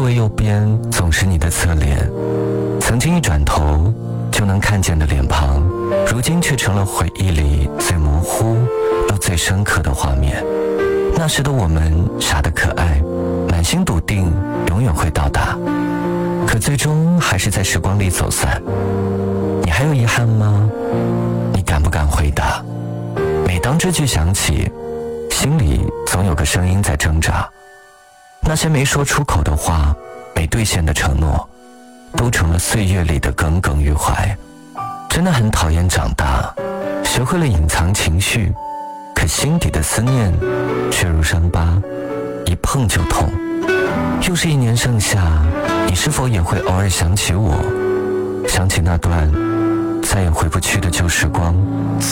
位右边总是你的侧脸，曾经一转头就能看见的脸庞，如今却成了回忆里最模糊又最深刻的画面。那时的我们傻得可爱，满心笃定永远会到达，可最终还是在时光里走散。你还有遗憾吗？你敢不敢回答？每当这句响起，心里总有个声音在挣扎。那些没说出口的话，没兑现的承诺，都成了岁月里的耿耿于怀。真的很讨厌长大，学会了隐藏情绪，可心底的思念却如伤疤，一碰就痛。又是一年盛夏，你是否也会偶尔想起我，想起那段再也回不去的旧时光？